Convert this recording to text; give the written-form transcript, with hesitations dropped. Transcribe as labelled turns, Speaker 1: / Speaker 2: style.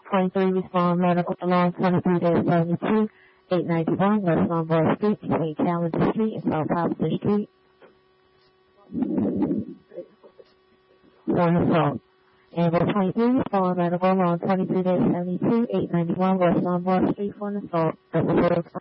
Speaker 1: 23 respond medical along 23-72, 891 West Lombard Street between Challenger Street and South Hobson Street. One assault. Ambulance 23 respond medical along 23-72, 891 West Lombard Street for an assault that was